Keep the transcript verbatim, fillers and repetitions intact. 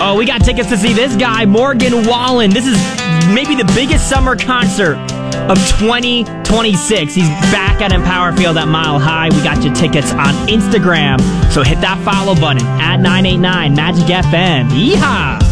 Oh, we got tickets to see this guy, Morgan Wallen. This is maybe the biggest summer concert of twenty twenty-six. He's back at Empower Field at Mile High. We got your tickets on Instagram, so hit that follow button at nine eight nine Magic F M. Yeehaw!